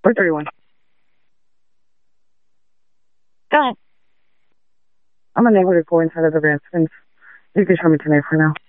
Or 31. Go ahead. I'm unable to go inside of the residence. You can show me tonight for now.